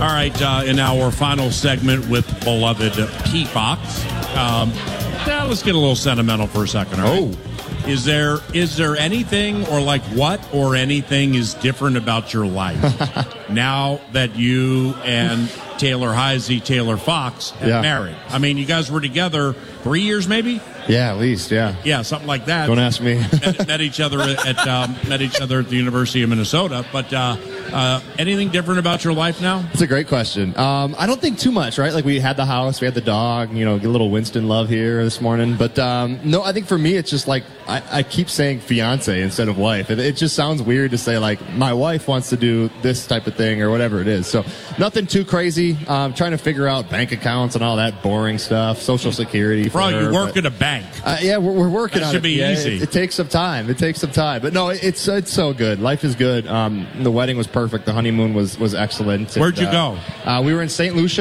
All right, in our final segment with beloved Pete Fox. Now let's get a little sentimental for a second. All right? Is there anything or anything is different about your life now that you and Taylor Fox have married? I mean, you guys were together 3 years, maybe? Yeah, at least, yeah. Yeah, something like that. Don't ask me. met each other at the University of Minnesota. But anything different about your life now? That's a great question. I don't think too much, right? Like, we had the house, we had the dog, get a little Winston love here this morning. But no, I think for me, it's just like I keep saying fiance instead of wife. It just sounds weird to say, like, my wife wants to do this type of thing or whatever it is. So nothing too crazy. Trying to figure out bank accounts and all that boring stuff, Social Security. Bro, you work at a bank. Yeah, we're working on it. That should be easy. It takes some time. But no, it's so good. Life is good. The wedding was perfect. The honeymoon was excellent. Where'd you go? We were in St. Lucia.